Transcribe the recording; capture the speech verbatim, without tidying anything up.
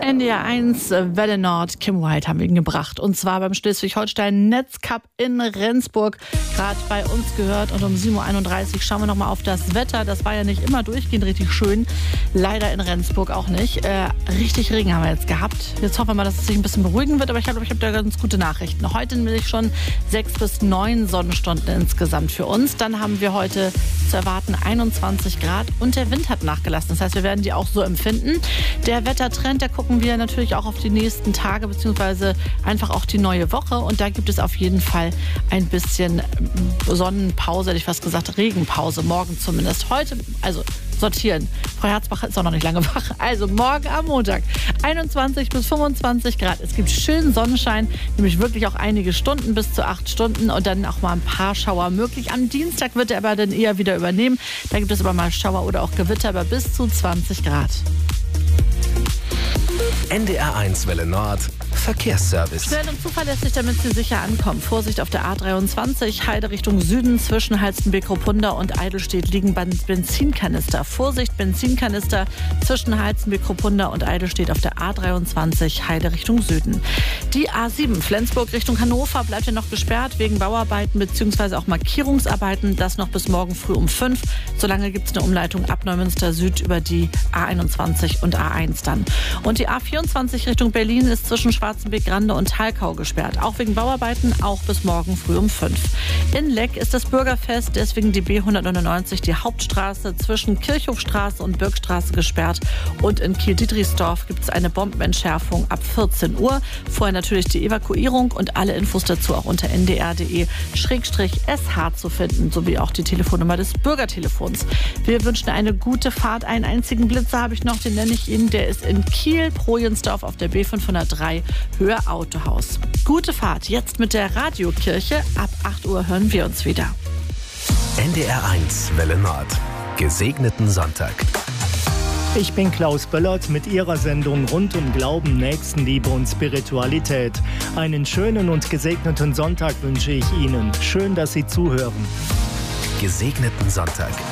N D R eins, Welle Nord, Kim Wilde haben wir ihn gebracht. Und zwar beim Schleswig-Holstein Netzcup in Rendsburg. Gerade bei uns gehört. Und um sieben Uhr einunddreißig schauen wir nochmal auf das Wetter. Das war ja nicht immer durchgehend richtig schön. Leider in Rendsburg auch nicht. Äh, richtig Regen haben wir jetzt gehabt. Jetzt hoffen wir mal, dass es sich ein bisschen beruhigen wird. Aber ich glaube, ich habe da ganz gute Nachrichten. Heute nämlich schon sechs bis neun Sonnenstunden insgesamt für uns. Dann haben wir heute zu erwarten einundzwanzig Grad. Und der Wind hat nachgelassen. Das heißt, wir werden die auch so empfinden. Der Wettertrend, der gucken wir natürlich auch auf die nächsten Tage beziehungsweise einfach auch die neue Woche. Und da gibt es auf jeden Fall ein bisschen Sonnenpause, hätte ich fast gesagt, Regenpause, morgen zumindest. Heute, also sortieren. Frau Herzbach ist auch noch nicht lange wach. Also morgen am Montag einundzwanzig bis fünfundzwanzig Grad. Es gibt schönen Sonnenschein, nämlich wirklich auch einige Stunden, bis zu acht Stunden und dann auch mal ein paar Schauer möglich. Am Dienstag wird er aber dann eher wieder übernehmen. Da gibt es aber mal Schauer oder auch Gewitter, aber bis zu zwanzig Grad. N D R eins Welle Nord Verkehrsservice. Schnell und zuverlässig, damit Sie sicher ankommen. Vorsicht auf der A dreiundzwanzig, Heide Richtung Süden, zwischen Halstenbek-Ruppunda und Eidelstedt liegen Benzinkanister. Vorsicht, Benzinkanister zwischen Halstenbek-Ruppunda und Eidelstedt auf der A dreiundzwanzig, Heide Richtung Süden. Die A sieben, Flensburg Richtung Hannover, bleibt ja noch gesperrt wegen Bauarbeiten bzw. auch Markierungsarbeiten. Das noch bis morgen früh um fünf. Solange gibt es eine Umleitung ab Neumünster Süd über die A einundzwanzig und A eins dann. Und die A vierundzwanzig Richtung Berlin ist zwischen Schwarzenbeck-Grande und Thalkau gesperrt. Auch wegen Bauarbeiten, auch bis morgen früh um fünf. In Leck ist das Bürgerfest, deswegen die B hundertneunundneunzig, die Hauptstraße zwischen Kirchhofstraße und Birkstraße gesperrt. Und in Kiel-Dietrichsdorf gibt es eine Bombenentschärfung ab vierzehn Uhr. Vorher natürlich die Evakuierung und alle Infos dazu auch unter n d r punkt d e Schrägstrich s h zu finden, sowie auch die Telefonnummer des Bürgertelefons. Wir wünschen eine gute Fahrt. Einen einzigen Blitzer habe ich noch, den nenne ich Ihnen. Der ist in Kiel, Projensdorf auf der B fünfhundertdrei, Höhe Autohaus. Gute Fahrt jetzt mit der Radiokirche. Ab acht Uhr hören wir uns wieder. N D R eins Welle Nord. Gesegneten Sonntag. Ich bin Klaus Böllert mit Ihrer Sendung rund um Glauben, Nächstenliebe und Spiritualität. Einen schönen und gesegneten Sonntag wünsche ich Ihnen. Schön, dass Sie zuhören. Gesegneten Sonntag.